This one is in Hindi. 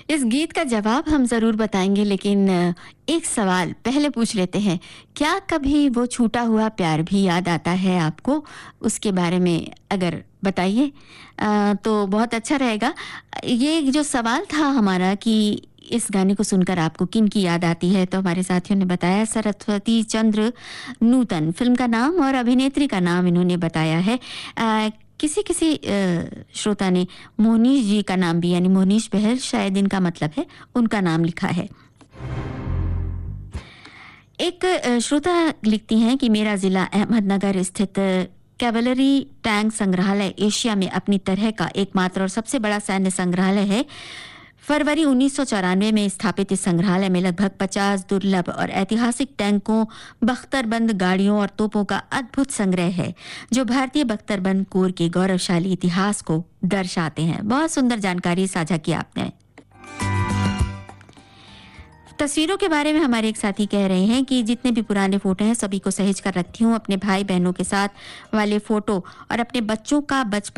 इस गीत का जवाब हम ज़रूर बताएंगे, लेकिन एक सवाल पहले पूछ लेते हैं। क्या कभी वो छूटा हुआ प्यार भी याद आता है आपको? उसके बारे में अगर बताइए तो बहुत अच्छा रहेगा। ये जो सवाल था हमारा कि इस गाने को सुनकर आपको किन की याद आती है, तो हमारे साथियों ने बताया सरस्वती चंद्र नूतन, फिल्म का नाम और अभिनेत्री का नाम इन्होंने बताया है। किसी किसी श्रोता ने मोहनीश जी का नाम भी, यानी मोहनीश बहल शायद इनका मतलब है, उनका नाम लिखा है। एक श्रोता लिखती हैं कि मेरा जिला अहमदनगर स्थित कैवलरी टैंक संग्रहालय एशिया में अपनी तरह का एकमात्र और सबसे बड़ा सैन्य संग्रहालय है। फरवरी 1994 में स्थापित इस संग्रहालय में लगभग 50 दुर्लभ और ऐतिहासिक टैंकों, बख्तरबंद गाड़ियों और तोपों का अद्भुत संग्रह है, जो भारतीय बख्तरबंद कोर के गौरवशाली इतिहास को दर्शाते हैं। बहुत सुंदर जानकारी साझा की आपने। तस्वीरों के बारे में हमारे एक साथी कह रहे हैं कि जितने भी पुराने फोटो हैं सभी को सहेज कर रखती हूँ, अपने भाई बहनों के साथ वाले फोटो और अपने बच्चों का बचपन